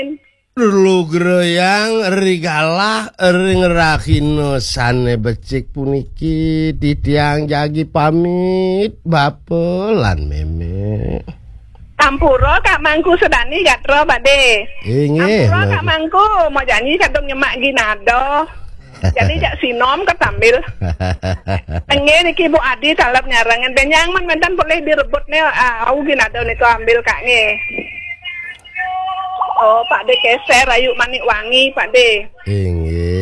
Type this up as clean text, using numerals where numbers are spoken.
Lu groyang rigalah ring rahino sane becik puniki ditiang jagi pamit bapelan meme. Ampura Kak Mangku sedani gatra bade. Ampura Kak Mangku mau janji kadung nyemak ginado. Jadi jak sinom ketambil. Pengen iki Bu Adi salap nyarangan benyang man mentan boleh direbut nih au ginado niku ambil Kak nge. Oh Pak De keser ayu manik wangi Pak De.